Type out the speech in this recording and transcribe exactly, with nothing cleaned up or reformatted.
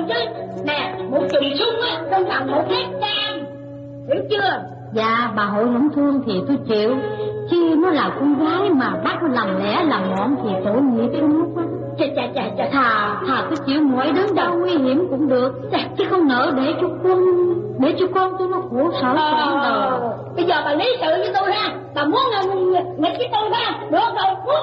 chứ. Nè, một chùm sung á không bằng một hecta cam, hiểu chưa? Dạ bà hội không thương thì tôi chịu, chứ nó là con gái mà bắt nó làm lẽ làm mọn thì tội nghiệp cho nó quá. Chà chà chà chà, thà thà tôi chịu mọi đớn đau nguy hiểm cũng được, chứ không nỡ để cho con để cho con tôi nó khổ sở trọn đời. Bây giờ bà lý sự với tôi ha, bà muốn nghịch với tôi ha, được rồi, muốn